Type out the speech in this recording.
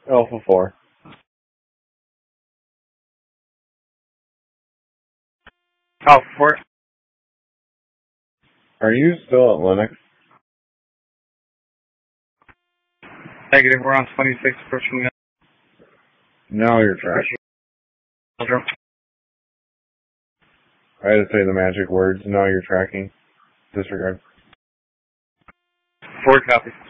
Alpha 4. Alpha 4. Are you still at Linux? Negative, we're on 26, approaching Now you're tracking. I had to say the magic words. Now you're tracking. Disregard. 4 copies.